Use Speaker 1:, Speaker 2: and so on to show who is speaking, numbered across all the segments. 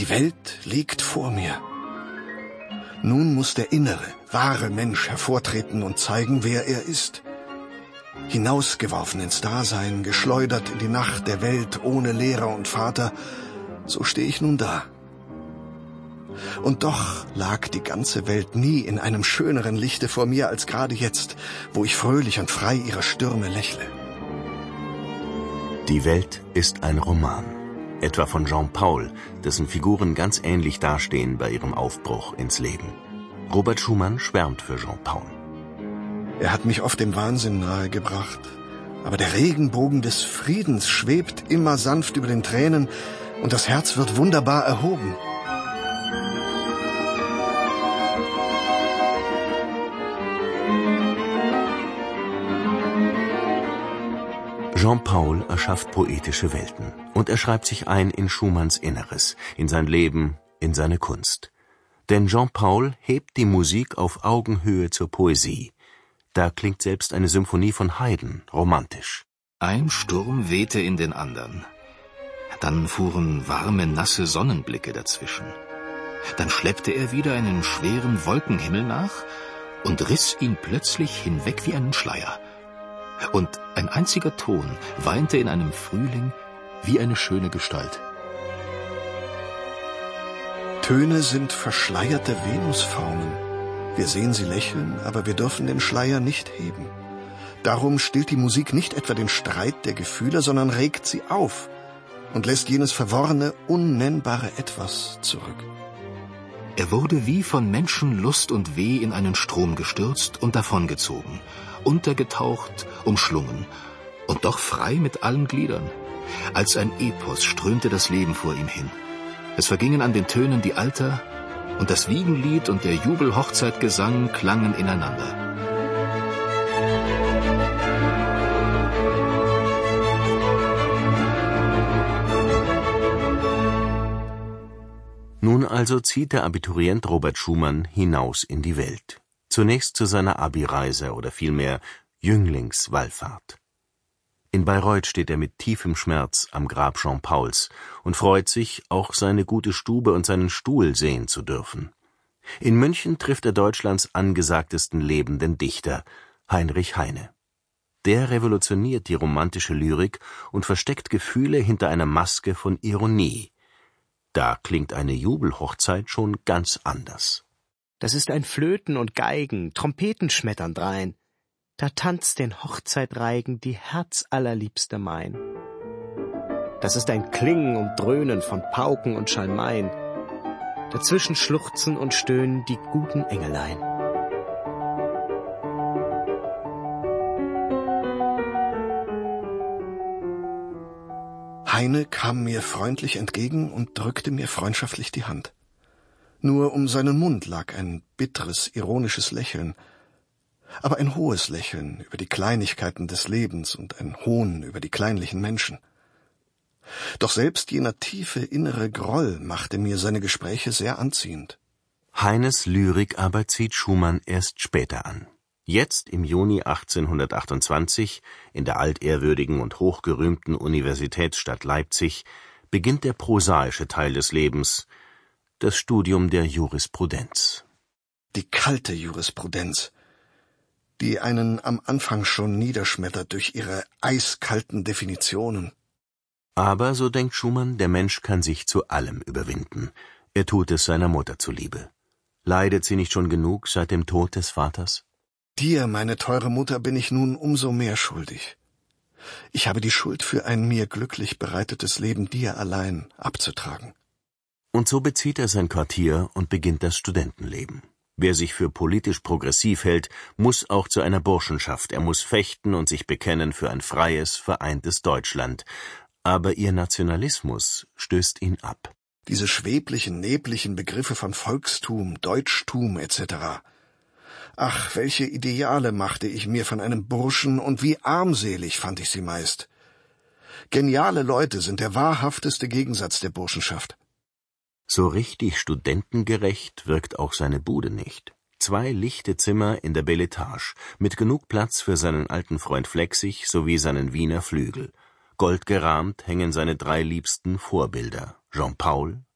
Speaker 1: Die Welt liegt vor mir. Nun muss der innere, wahre Mensch hervortreten und zeigen, wer er ist. Hinausgeworfen ins Dasein, geschleudert in die Nacht der Welt ohne Lehrer und Vater, so stehe ich nun da. Und doch lag die ganze Welt nie in einem schöneren Lichte vor mir als gerade jetzt, wo ich fröhlich und frei ihrer Stürme lächle.
Speaker 2: Die Welt ist ein Roman, etwa von Jean Paul, dessen Figuren ganz ähnlich dastehen bei ihrem Aufbruch ins Leben. Robert Schumann schwärmt für Jean Paul.
Speaker 1: Er hat mich oft dem Wahnsinn nahegebracht, aber der Regenbogen des Friedens schwebt immer sanft über den Tränen und das Herz wird wunderbar erhoben.
Speaker 2: Jean Paul erschafft poetische Welten und er schreibt sich ein in Schumanns Inneres, in sein Leben, in seine Kunst. Denn Jean Paul hebt die Musik auf Augenhöhe zur Poesie. Da klingt selbst eine Symphonie von Haydn romantisch.
Speaker 3: Ein Sturm wehte in den anderen. Dann fuhren warme, nasse Sonnenblicke dazwischen. Dann schleppte er wieder einen schweren Wolkenhimmel nach und riss ihn plötzlich hinweg wie einen Schleier. Und ein einziger Ton weinte in einem Frühling wie eine schöne Gestalt.
Speaker 1: Töne sind verschleierte Venusformen. Wir sehen sie lächeln, aber wir dürfen den Schleier nicht heben. Darum stillt die Musik nicht etwa den Streit der Gefühle, sondern regt sie auf und lässt jenes verworrene, unnennbare Etwas zurück.
Speaker 3: Er wurde wie von Menschenlust und Weh in einen Strom gestürzt und davongezogen, untergetaucht, umschlungen und doch frei mit allen Gliedern. Als ein Epos strömte das Leben vor ihm hin. Es vergingen an den Tönen die Alter, und das Wiegenlied und der Jubelhochzeitgesang klangen ineinander.
Speaker 2: Nun also zieht der Abiturient Robert Schumann hinaus in die Welt. Zunächst zu seiner Abi-Reise oder vielmehr Jünglingswallfahrt. In Bayreuth steht er mit tiefem Schmerz am Grab Jean Pauls und freut sich, auch seine gute Stube und seinen Stuhl sehen zu dürfen. In München trifft er Deutschlands angesagtesten lebenden Dichter, Heinrich Heine. Der revolutioniert die romantische Lyrik und versteckt Gefühle hinter einer Maske von Ironie. Da klingt eine Jubelhochzeit schon ganz anders.
Speaker 4: Das ist ein Flöten und Geigen, Trompeten schmettern drein. Da tanzt den Hochzeitreigen die herzallerliebste mein. Das ist ein Klingen und Dröhnen von Pauken und Schalmeien. Dazwischen schluchzen und stöhnen die guten Engelein.
Speaker 1: Heine kam mir freundlich entgegen und drückte mir freundschaftlich die Hand. Nur um seinen Mund lag ein bitteres, ironisches Lächeln, aber ein hohes Lächeln über die Kleinigkeiten des Lebens und ein Hohn über die kleinlichen Menschen. Doch selbst jener tiefe innere Groll machte mir seine Gespräche sehr anziehend.
Speaker 2: Heines Lyrik aber zieht Schumann erst später an. Jetzt im Juni 1828, in der altehrwürdigen und hochgerühmten Universitätsstadt Leipzig, beginnt der prosaische Teil des Lebens, das Studium der Jurisprudenz.
Speaker 1: Die kalte Jurisprudenz, die einen am Anfang schon niederschmettert durch ihre eiskalten Definitionen.
Speaker 2: Aber, so denkt Schumann, der Mensch kann sich zu allem überwinden. Er tut es seiner Mutter zuliebe. Leidet sie nicht schon genug seit dem Tod des Vaters?
Speaker 1: Dir, meine teure Mutter, bin ich nun umso mehr schuldig. Ich habe die Schuld für ein mir glücklich bereitetes Leben dir allein abzutragen.
Speaker 2: Und so bezieht er sein Quartier und beginnt das Studentenleben. Wer sich für politisch progressiv hält, muss auch zu einer Burschenschaft. Er muss fechten und sich bekennen für ein freies, vereintes Deutschland. Aber ihr Nationalismus stößt ihn ab.
Speaker 1: Diese schweblichen, neblichen Begriffe von Volkstum, Deutschtum etc. Ach, welche Ideale machte ich mir von einem Burschen und wie armselig fand ich sie meist. Geniale Leute sind der wahrhafteste Gegensatz der Burschenschaft.
Speaker 2: So richtig studentengerecht wirkt auch seine Bude nicht. 2 lichte Zimmer in der Belle Etage, mit genug Platz für seinen alten Freund Flechsig sowie seinen Wiener Flügel. Goldgerahmt hängen seine 3 liebsten Vorbilder, Jean Paul,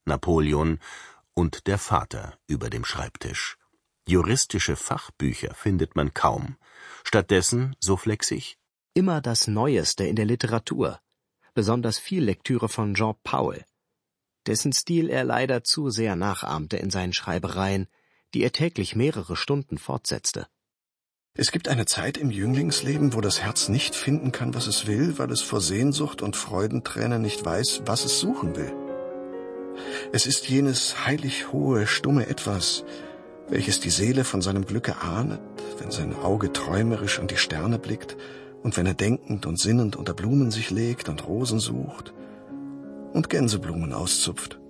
Speaker 2: Napoleon und der Vater über dem Schreibtisch. Juristische Fachbücher findet man kaum. Stattdessen, so flexig,
Speaker 4: immer das Neueste in der Literatur, besonders viel Lektüre von Jean Paul, dessen Stil er leider zu sehr nachahmte in seinen Schreibereien, die er täglich mehrere Stunden fortsetzte.
Speaker 1: Es gibt eine Zeit im Jünglingsleben, wo das Herz nicht finden kann, was es will, weil es vor Sehnsucht und Freudentränen nicht weiß, was es suchen will. Es ist jenes heilig hohe, stumme Etwas, welches die Seele von seinem Glücke ahnet, wenn sein Auge träumerisch an die Sterne blickt und wenn er denkend und sinnend unter Blumen sich legt und Rosen sucht und Gänseblumen auszupft.